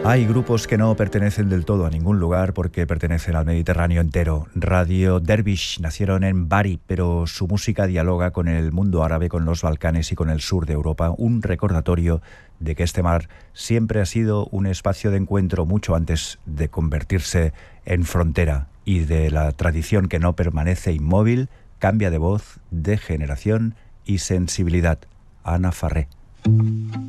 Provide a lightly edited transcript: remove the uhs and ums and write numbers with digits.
Hay grupos que no pertenecen del todo a ningún lugar porque pertenecen al Mediterráneo entero. Radio Dervish nacieron en Bari, pero su música dialoga con el mundo árabe, con los Balcanes y con el sur de Europa. Un recordatorio de que este mar siempre ha sido un espacio de encuentro mucho antes de convertirse en frontera, y de la tradición que no permanece inmóvil, cambia de voz, de generación y sensibilidad. Ana Farré.